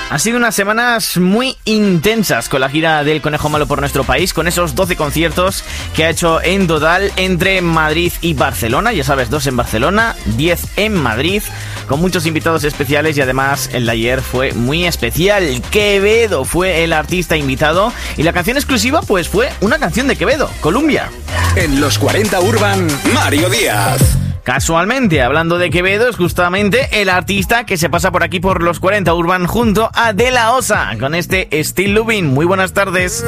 Han sido unas semanas muy intensas con la gira del Conejo Malo por nuestro país, con esos 12 conciertos que ha hecho en total entre Madrid y Barcelona. Ya sabes, 2 en Barcelona, 10 en Madrid, con muchos invitados especiales, y además el de ayer fue muy especial. Quevedo fue el artista invitado y la canción exclusiva pues fue una canción de Quevedo, Columbia. En los 40 Urban, Mario Díaz. Casualmente, hablando de Quevedo, es justamente el artista que se pasa por aquí por los 40 Urban junto a De La Osa con este Still Loving. Muy buenas tardes.